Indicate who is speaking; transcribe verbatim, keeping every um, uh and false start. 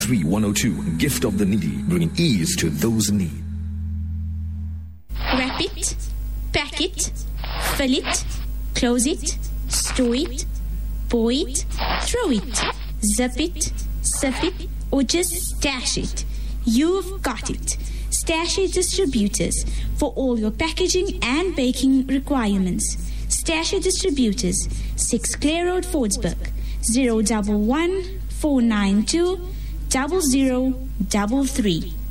Speaker 1: three one zero two, Gift of the Needy, bringing ease to those in need.
Speaker 2: Wrap it, pack it, fill it, close it, store it, pour it, throw it, zip it, sip it, or just stash it. You've got it. Stash-it Distributors for all your packaging and baking requirements. Stash-it Distributors, six Clare Road, Fordsburg, zero one one, four nine two, zero zero three three.